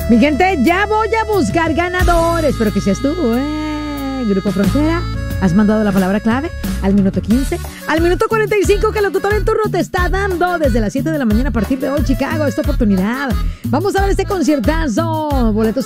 Mi gente, ya voy a buscar ganadores. Espero que seas tú, Grupo Frontera. Has mandado la palabra clave al minuto 15. Al minuto 45 que el locutor en turno te está dando desde las 7 de la mañana a partir de hoy, Chicago, esta oportunidad. Vamos a ver este conciertazo. Boletos